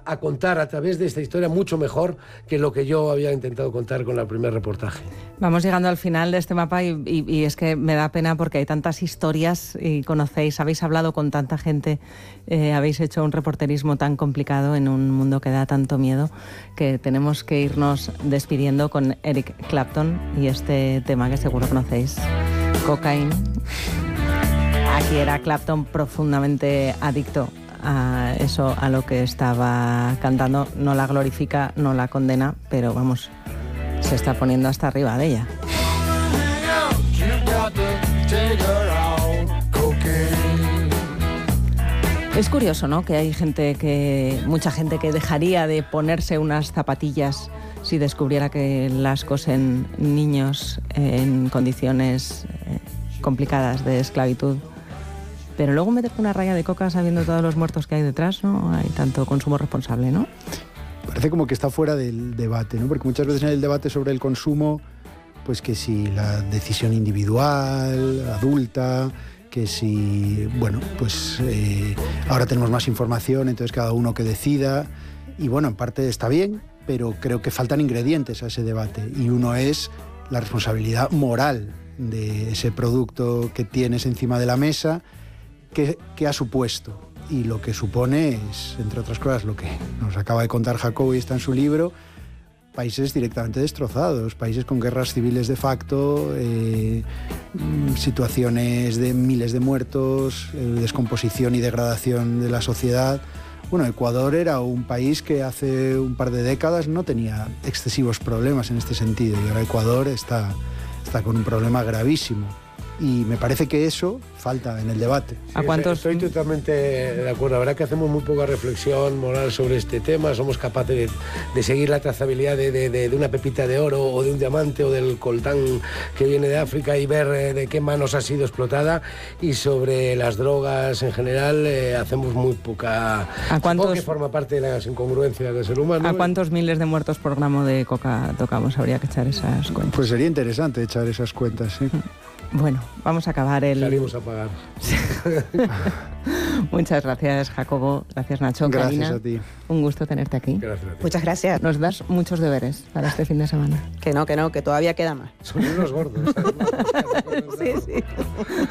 a contar a través de esta historia mucho mejor que lo que yo había intentado contar con el primer reportaje. Vamos llegando al final de este mapa y es que me da pena porque hay tantas historias y conocéis, habéis hablado con tanta gente, habéis hecho un reporterismo tan complicado en un mundo que da tanto miedo que tenemos que irnos despidiendo con Eric Clapton y este tema que seguro conocéis, Cocaine. Aquí era Clapton profundamente adicto a eso, a lo que estaba cantando. No la glorifica, no la condena, pero vamos, se está poniendo hasta arriba de ella. Es curioso, ¿no?, que hay mucha gente que dejaría de ponerse unas zapatillas si descubriera que las cosen niños en condiciones complicadas de esclavitud. Pero luego meter una raya de coca sabiendo todos los muertos que hay detrás, no hay tanto consumo responsable, ¿no? Parece como que está fuera del debate, ¿no? Porque muchas veces en el debate sobre el consumo, pues que si la decisión individual, adulta, que si, bueno, pues ahora tenemos más información, entonces cada uno que decida. Y bueno, en parte está bien, pero creo que faltan ingredientes a ese debate. Y uno es la responsabilidad moral de ese producto que tienes encima de la mesa, que ha supuesto. Y lo que supone es, entre otras cosas, lo que nos acaba de contar Jacobo y está en su libro, países directamente destrozados, países con guerras civiles de facto, situaciones de miles de muertos, descomposición y degradación de la sociedad. Bueno, Ecuador era un país que hace un par de décadas no tenía excesivos problemas en este sentido, y ahora Ecuador está con un problema gravísimo. Y me parece que eso falta en el debate. Sí, estoy totalmente de acuerdo. La verdad que hacemos muy poca reflexión moral sobre este tema. Somos capaces de seguir la trazabilidad de una pepita de oro o de un diamante o del coltán que viene de África y ver de qué manos ha sido explotada. Y sobre las drogas en general hacemos muy poca... Supongo que forma parte de las incongruencias del ser humano. ¿A cuántos miles de muertos por gramo de coca tocamos? Habría que echar esas cuentas. Pues sería interesante echar esas cuentas, sí. Bueno, vamos a acabar Salimos a pagar. Muchas gracias, Jacobo. Gracias, Nacho. Gracias, Karina, a ti. Un gusto tenerte aquí. Gracias a ti. Muchas gracias. Nos das muchos deberes para este fin de semana. Que no, que todavía queda más. Son unos gordos. Sí, sí.